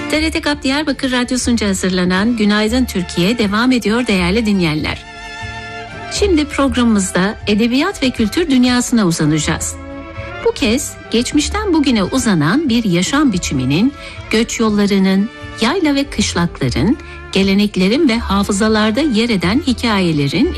TRT GAP Diyarbakır Radyosu'nca hazırlanan Günaydın Türkiye devam ediyor değerli dinleyenler. Şimdi programımızda edebiyat ve kültür dünyasına uzanacağız. Bu kez geçmişten bugüne uzanan bir yaşam biçiminin, göç yollarının, yayla ve kışlakların, geleneklerin ve hafızalarda yer eden hikayelerin